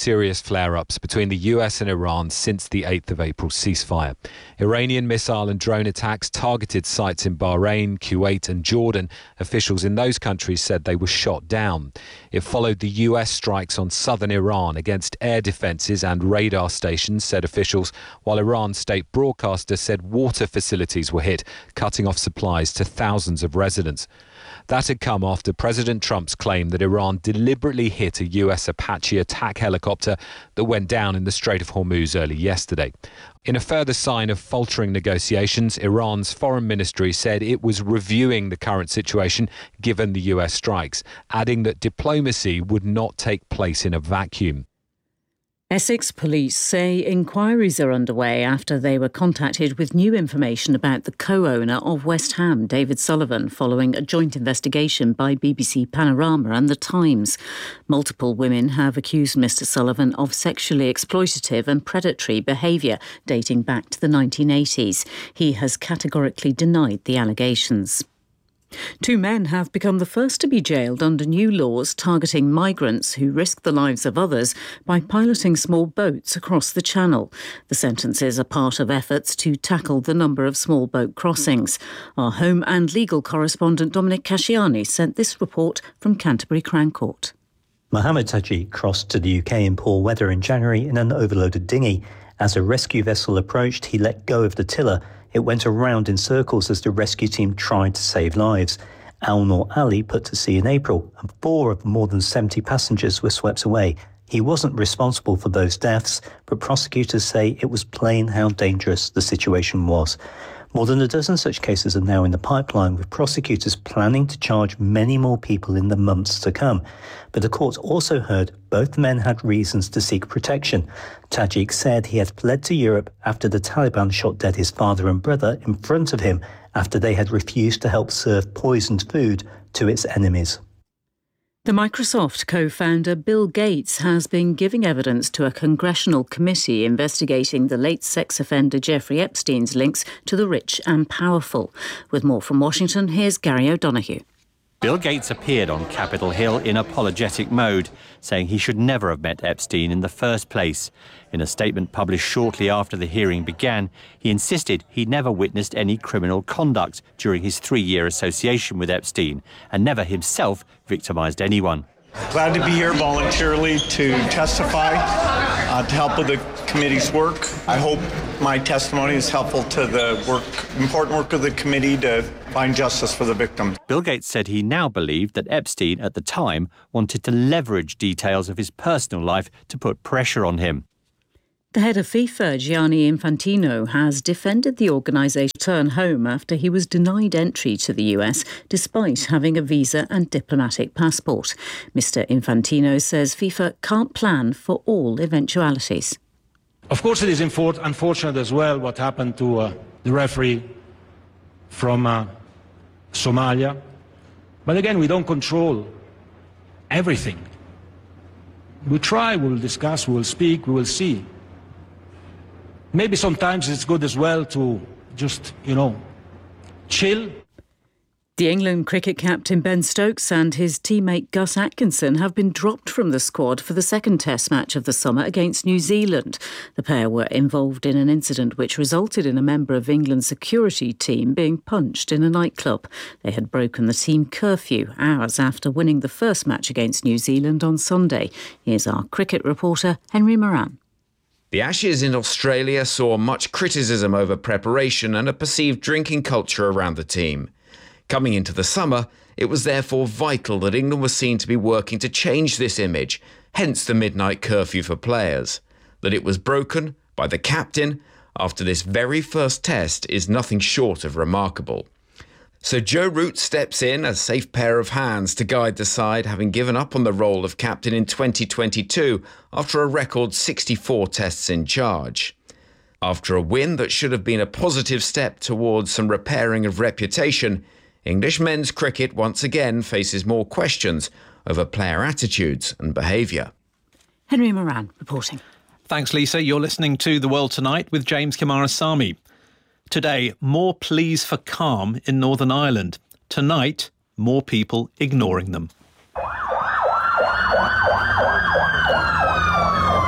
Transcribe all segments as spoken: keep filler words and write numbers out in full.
serious flare-ups between the U S and Iran since the eighth of April ceasefire. Iranian missile and drone attacks targeted sites in Bahrain, Kuwait and Jordan. Officials in those countries said they were shot down. It followed the U S strikes on southern Iran against air defences and radar stations, said officials, while Iran's state broadcaster said water facilities were hit, cutting off supplies to thousands of residents. That had come after President Trump's claim that Iran deliberately hit a U S Apache attack helicopter that went down in the Strait of Hormuz early yesterday. In a further sign of faltering negotiations, Iran's foreign ministry said it was reviewing the current situation given the U S strikes, adding that diplomacy would not take place in a vacuum. Essex police say inquiries are underway after they were contacted with new information about the co-owner of West Ham, David Sullivan, following a joint investigation by B B C Panorama and The Times. Multiple women have accused Mr Sullivan of sexually exploitative and predatory behaviour dating back to the nineteen eighties. He has categorically denied the allegations. Two men have become the first to be jailed under new laws targeting migrants who risk the lives of others by piloting small boats across the Channel. The sentences are part of efforts to tackle the number of small boat crossings. Our home and legal correspondent Dominic Casciani sent this report from Canterbury Crown Court. Mohammed Taji crossed to the U K in poor weather in January in an overloaded dinghy. As a rescue vessel approached, he let go of the tiller. It went around in circles as the rescue team tried to save lives. Al Noor Ali put to sea in April, and four of more than seventy passengers were swept away. He wasn't responsible for those deaths, but prosecutors say it was plain how dangerous the situation was. More than a dozen such cases are now in the pipeline, with prosecutors planning to charge many more people in the months to come. But the court also heard both men had reasons to seek protection. Tajik said he had fled to Europe after the Taliban shot dead his father and brother in front of him after they had refused to help serve poisoned food to its enemies. The Microsoft co-founder Bill Gates has been giving evidence to a congressional committee investigating the late sex offender Jeffrey Epstein's links to the rich and powerful. With more from Washington, here's Gary O'Donoghue. Bill Gates appeared on Capitol Hill in apologetic mode, saying he should never have met Epstein in the first place. In a statement published shortly after the hearing began, he insisted he never witnessed any criminal conduct during his three-year association with Epstein and never himself victimised anyone. Glad to be here voluntarily to testify, uh, to help with the committee's work. I hope my testimony is helpful to the work, important work of the committee to find justice for the victims. Bill Gates said he now believed that Epstein, at the time, wanted to leverage details of his personal life to put pressure on him. The head of FIFA, Gianni Infantino, has defended the organisation's return home after he was denied entry to the U S despite having a visa and diplomatic passport. Mister Infantino says FIFA can't plan for all eventualities. Of course, it is unfortunate as well what happened to uh, the referee from uh, Somalia. But again, we don't control everything. We'll try, we'll discuss, we'll speak, we will see. Maybe sometimes it's good as well to just, you know, chill. The England cricket captain Ben Stokes and his teammate Gus Atkinson have been dropped from the squad for the second test match of the summer against New Zealand. The pair were involved in an incident which resulted in a member of England's security team being punched in a nightclub. They had broken the team curfew hours after winning the first match against New Zealand on Sunday. Here's our cricket reporter, Henry Moran. The Ashes in Australia saw much criticism over preparation and a perceived drinking culture around the team. Coming into the summer, it was therefore vital that England was seen to be working to change this image, hence the midnight curfew for players. That it was broken by the captain after this very first test is nothing short of remarkable. So Joe Root steps in, a safe pair of hands to guide the side, having given up on the role of captain in twenty twenty-two after a record sixty-four tests in charge. After a win that should have been a positive step towards some repairing of reputation, English men's cricket once again faces more questions over player attitudes and behaviour. Henry Moran reporting. Thanks, Lisa. You're listening to The World Tonight with James Kamarasamy. Today, more pleas for calm in Northern Ireland. Tonight, more people ignoring them.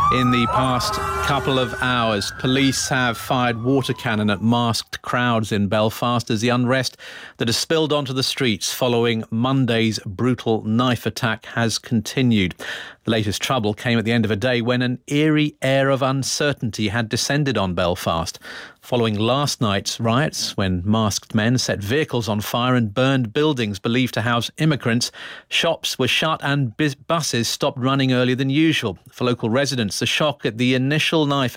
In the past couple of hours, police have fired water cannon at masked crowds in Belfast as the unrest that has spilled onto the streets following Monday's brutal knife attack has continued. The latest trouble came at the end of a day when an eerie air of uncertainty had descended on Belfast, following last night's riots when masked men set vehicles on fire and burned buildings believed to house immigrants. Shops were shut and buses stopped running earlier than usual. For local residents, the shock at the initial knife